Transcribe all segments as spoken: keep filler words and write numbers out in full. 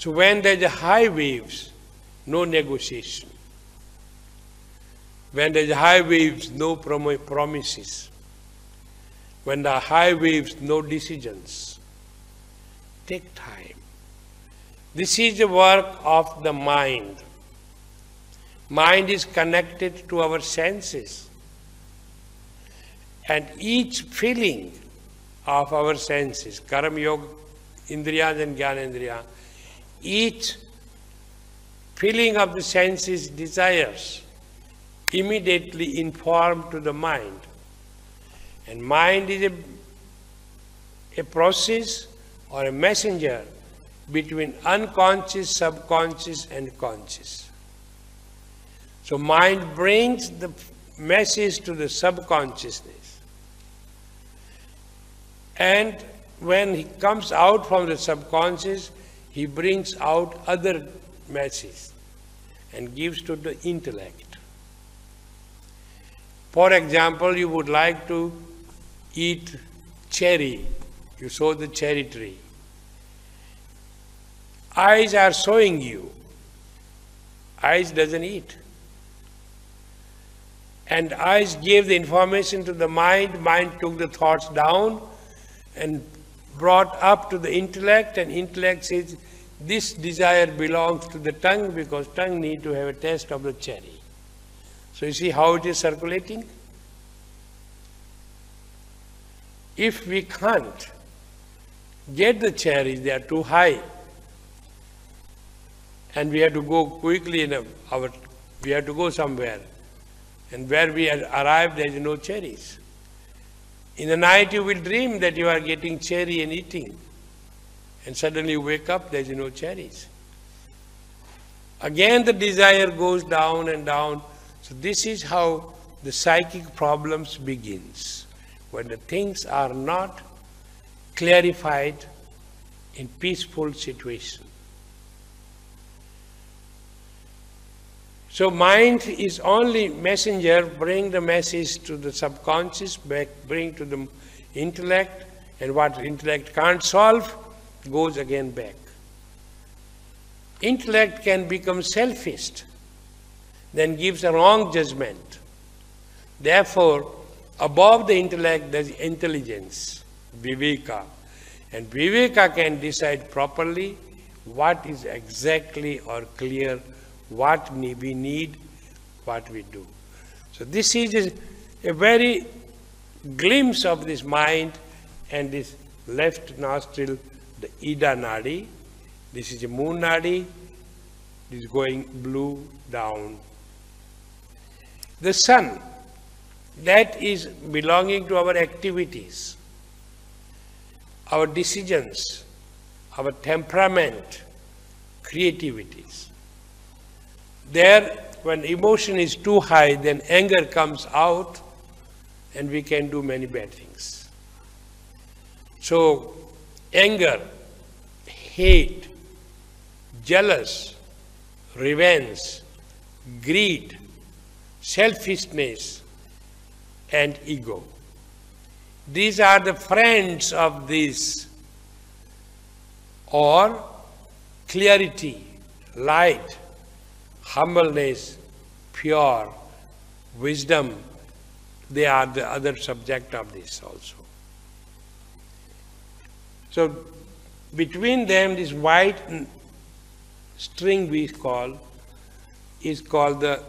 So when there's a high waves, no negotiation. When there's high waves, no prom promises. When there are high waves, no decisions. Take time. This is the work of the mind. Mind is connected to our senses. And each feeling of our senses, Karam Yoga, Indriyas and Jnanendriya, each feeling of the senses desires immediately inform to the mind. And mind is a, a process or a messenger between unconscious, subconscious and conscious. So mind brings the message to the subconsciousness. And when he comes out from the subconscious, he brings out other messages and gives to the intellect. For example, you would like to eat cherry. You sow the cherry tree. Eyes are showing you. Eyes doesn't eat. And eyes gave the information to the mind. Mind took the thoughts down and brought up to the intellect. And intellect says, this desire belongs to the tongue because tongue need to have a taste of the cherry. So you see how it is circulating? If we can't get the cherries, they are too high. And we have to go quickly in our, we have to go somewhere. And where we had arrived, there is no cherries. In the night you will dream that you are getting cherry and eating. And suddenly you wake up, there is no cherries. Again the desire goes down and down. So this is how the psychic problems begins. When the things are not clarified in peaceful situation. So mind is only messenger, bring the message to the subconscious, back, bring to the intellect, and what intellect can't solve goes again back. Intellect can become selfish, then gives a wrong judgment. Therefore, above the intellect there is intelligence, viveka. And viveka can decide properly what is exactly or clear, what we need, what we do. So this is a, a very glimpse of this mind and this left nostril, the Ida Nadi. This is a moon Nadi. This is going blue down. The sun, that is belonging to our activities, our decisions, our temperament, creativities. There, when emotion is too high, then anger comes out and we can do many bad things. So, anger, hate, jealous, revenge, greed, selfishness, and ego. These are the friends of this. Or clarity, light, humbleness, pure, wisdom, they are the other subject of this also. So between them this white string we call is called the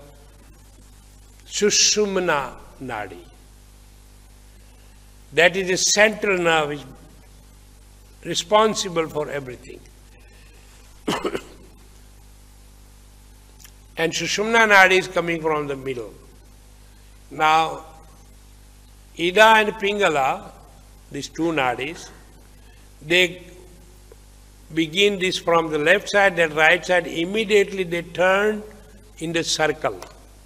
Sushumna Nadi. That is the central nerve which is responsible for everything. And Sushumna Nadi is coming from the middle. Now, Ida and Pingala, these two nadis, they begin this from the left side and right side, immediately they turn in the circle.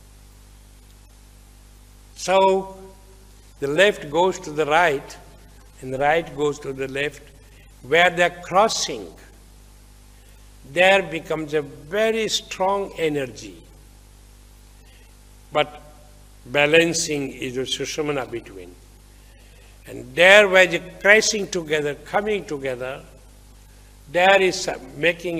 So, the left goes to the right and the right goes to the left. Where they are crossing, there becomes a very strong energy. But balancing is a Sushumna between. And there where the crashing together, coming together, there is making